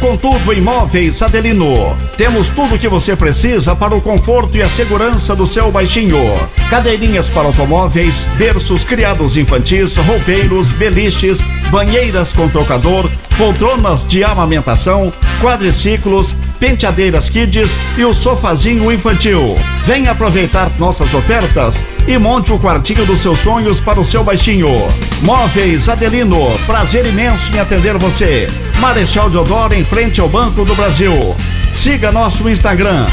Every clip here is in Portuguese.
com tudo em Móveis Adelino. Temos tudo o que você precisa para o conforto e a segurança do seu baixinho. Cadeirinhas para automóveis, berços, criados infantis, roupeiros, beliches, banheiras com trocador, poltronas de amamentação, quadriciclos, penteadeiras kids e o sofazinho infantil. Venha aproveitar nossas ofertas e monte o quartinho dos seus sonhos para o seu baixinho. Móveis Adelino, prazer imenso em atender você. Marechal Deodoro, em frente ao Banco do Brasil. Siga nosso Instagram,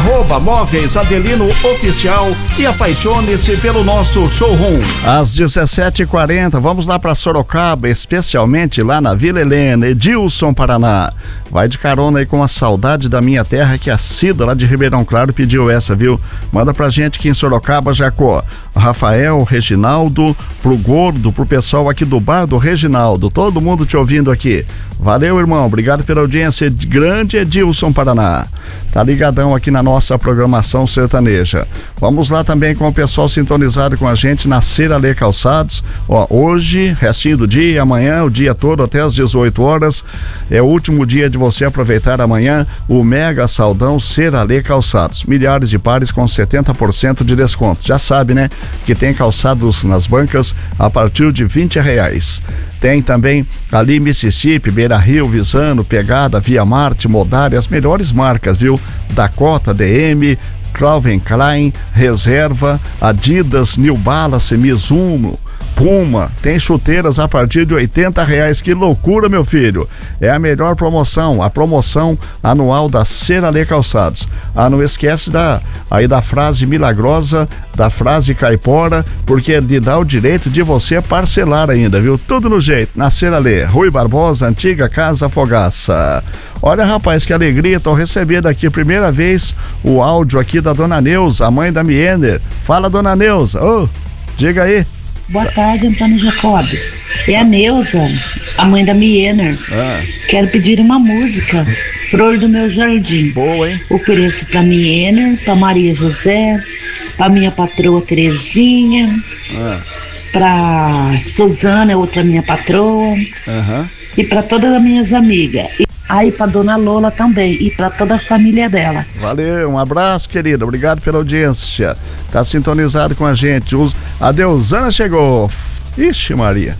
@Móveis Adelino Oficial, e apaixone-se pelo nosso showroom. Às 17h40, vamos lá para Sorocaba, especialmente lá na Vila Helena, Edilson, Paraná. Vai de carona aí com a saudade da minha terra, que a Cida lá de Ribeirão Claro pediu essa, viu? Manda pra gente aqui em Sorocaba, Jacó. Rafael, Reginaldo, pro Gordo, pro pessoal aqui do bar do Reginaldo, todo mundo te ouvindo aqui. Valeu, irmão, obrigado pela audiência. Grande Edilson, Paraná. Tá ligadão aqui na nossa programação sertaneja. Vamos lá também com o pessoal sintonizado com a gente na Ceralê Calçados. Ó, hoje, restinho do dia, amanhã, o dia todo até às 18 horas. É o último dia de você aproveitar amanhã o mega saldão Ceralê Calçados. Milhares de pares com 70% de desconto. Já sabe, né? Que tem calçados nas bancas a partir de R$20. Tem também ali Mississippi, Beira Rio, Visano, Pegada, Via Marte, Modari, as melhores marcas, viu? Dakota, DM, Calvin Klein, Reserva, Adidas, New Balance, Mizuno, Puma. Tem chuteiras a partir de R$80. Que loucura, meu filho! É a melhor promoção, a promoção anual da Ceralê Calçados. Não esquece da frase milagrosa, da frase caipora, porque lhe dá o direito de você parcelar ainda, viu? Tudo no jeito, na Ceralê. Rui Barbosa, antiga Casa Fogaça. Olha, rapaz, que alegria, tô recebendo aqui primeira vez o áudio aqui da Dona Neuza, a mãe da Miener. Fala, Dona Neuza. Diga aí. Boa tarde, Antônio Jacob. É a Neuza, a mãe da Miener. Quero pedir uma música, Flor do Meu Jardim. Boa, hein? Ofereço pra Miener, pra Maria José, pra minha patroa Terezinha, pra Suzana, outra minha patroa, e pra todas as minhas amigas. Aí pra Dona Lola também, e pra toda a família dela. Valeu, um abraço, querida, obrigado pela audiência. Tá sintonizado com a gente. A Deusana chegou. Ixi, Maria.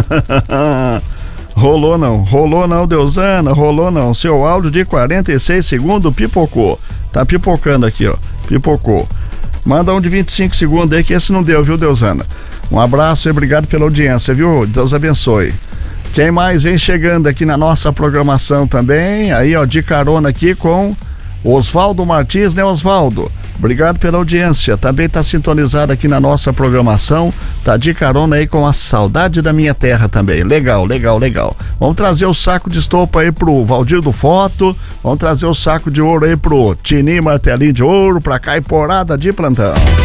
Rolou não, Deusana, rolou não. Seu áudio de 46 segundos pipocou. Tá pipocando aqui, ó. Pipocou. Manda um de 25 segundos aí, que esse não deu, viu, Deusana? Um abraço e obrigado pela audiência, viu? Deus abençoe. Quem mais vem chegando aqui na nossa programação também? Aí, ó, de carona aqui com Osvaldo Martins, né, Osvaldo? Obrigado pela audiência. Também tá sintonizado aqui na nossa programação. Tá de carona aí com a saudade da minha terra também. Legal. Vamos trazer o saco de estopa aí pro Valdir do Foto. Vamos trazer o saco de ouro aí pro Tininho Martelinho de Ouro, pra Caiporada de plantão.